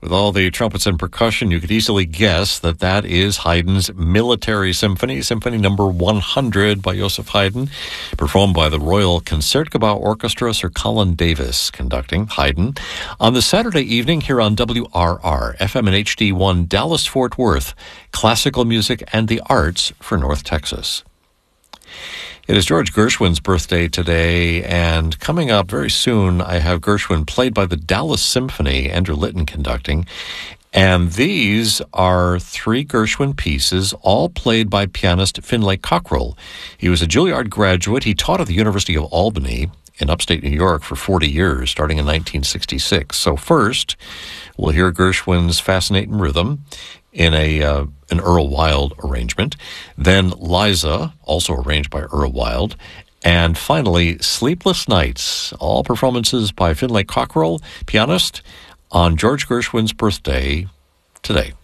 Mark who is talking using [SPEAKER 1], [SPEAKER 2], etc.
[SPEAKER 1] With all the trumpets and percussion, you could easily guess that that is Haydn's Military Symphony, Symphony number 100 by Joseph Haydn, performed by the Royal Concertgebouw Orchestra, Sir Colin Davis conducting Haydn, on the Saturday evening here on WRR, FM and HD1, Dallas-Fort Worth, classical music and the arts for North Texas. It is George Gershwin's birthday today, and coming up very soon, I have Gershwin played by the Dallas Symphony, Andrew Litton conducting, and these are three Gershwin pieces, all played by pianist Finlay Cockrell. He was a Juilliard graduate. He taught at the University of Albany in upstate New York for 40 years, starting in 1966. So first, we'll hear Gershwin's Fascinating Rhythm in an Earl Wild arrangement. Then Liza, also arranged by Earl Wild. And finally, Sleepless Nights, all performances by Finlay Cockrell, pianist, on George Gershwin's birthday today.